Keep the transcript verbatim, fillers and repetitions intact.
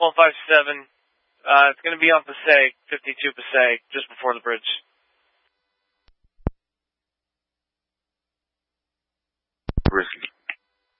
one five seven. Uh, it's going to be on Passaic, fifty-two Passaic, just before the bridge.